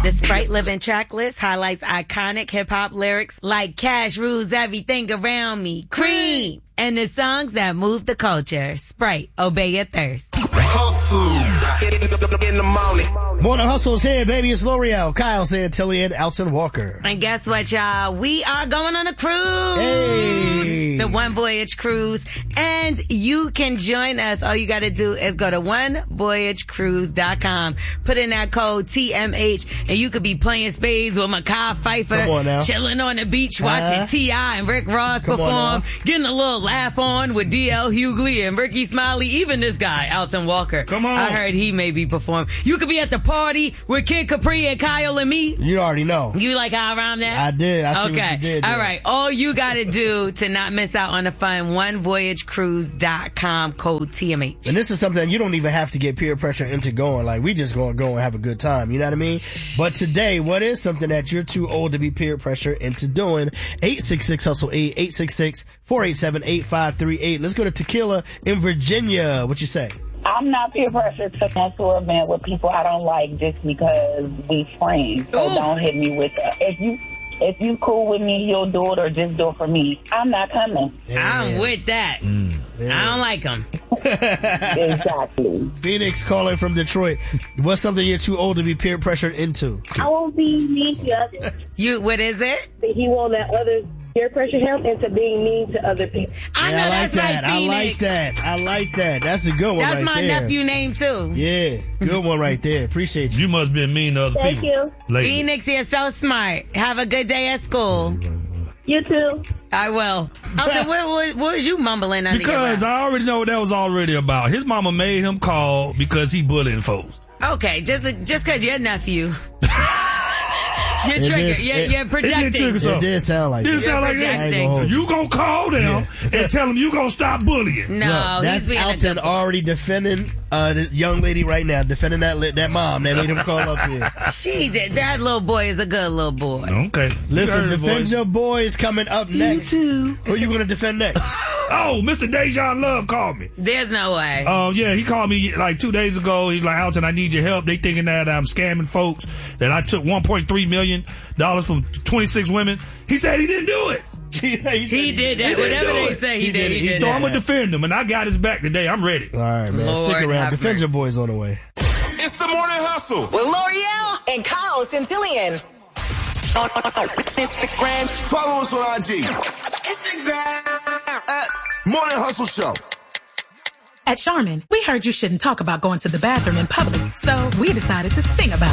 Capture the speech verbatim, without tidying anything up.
The Sprite Living track list highlights iconic hip-hop lyrics like Cash rules everything around me, Cream, and the songs that move the culture. Sprite, obey your thirst. Hustle in the morning. Morning Hustle's here, baby. It's L'Oreal, Kyle Santillian, Alton Walker. And guess what, y'all? We are going on a cruise. Hey. The One Voyage Cruise. And you can join us. All you got to do is go to one voyage cruise dot com. Put in that code T M H, and you could be playing spades with Mekhi Phifer, chilling on the beach, watching uh, T I and Rick Ross perform, getting a little laugh on with D L Hughley and Ricky Smiley, even this guy, Alton Walker. Come on. I heard he may be performing. You could be at the party with Kid Capri and Kyle and me. You already know. You like how I rhymed that? I did. I see okay. what you did. All right. All you got to do to not miss out on the fun, one voyage cruise dot com, code T M H. And this is something you don't even have to get peer pressure into going. Like, we just going to go and have a good time. You know what I mean? But today, what is something that you're too old to be peer pressure into doing? eight six six hustle eight, eight six six, four eight seven, eight five three eight. Let's go to Tequila in Virginia. What you say? I'm not peer pressure to go to an event with people I don't like just because we friends. So Ooh. Don't hit me with that. If you if you cool with me, you'll do it, or just do it for me. I'm not coming. Yeah. I'm with that. Mm. Yeah. I don't like them. Exactly. Phoenix calling from Detroit. What's something you're too old to be peer pressured into? I won't be mean to others. You, what is it? He won't let others peer pressure him into being mean to other people. I know yeah, I that's like that. right, I Phoenix. like that. I like that. That's a good one that's right my there. nephew name too. Yeah, good one right there. Appreciate you. You must be mean to other Thank people. Thank you. Lately. Phoenix, you're so smart. Have a good day at school. You too. I will. Okay, what, what, what was you mumbling under Because your I already know what that was already about. His mama made him call because he bullying folks. Okay, just just because you're nephew. You're triggered. You're, it, you're projecting. It did, it did sound like Did that. sound like that. You gonna call them yeah. and tell them you gonna stop bullying. No, Look, that's he's Alton already defending uh, this young lady right now, defending that that mom that made him call up here. She did. That little boy is a good little boy. Okay. Listen, defend your boys coming up next. You too. Who are you gonna defend next? Oh, Mister Dejan Love called me. There's no way. Oh, uh, yeah, he called me like two days ago. He's like, Alton, I need your help. They thinking that I'm scamming folks, that I took one point three million dollars from twenty-six women. He said he didn't do it. he, he did that. He Whatever they it. say, he, he did, did it. He did so that. I'm going to defend him, and I got his back today. I'm ready. All right, man. Lord Stick around. Defend mercy. your boys on the way. It's the Morning Hustle with L'Oreal and Kyle Santillian. Instagram. Follow us on I G. Instagram. At Morning Hustle Show. At Charmin, we heard you shouldn't talk about going to the bathroom in public, so we decided to sing about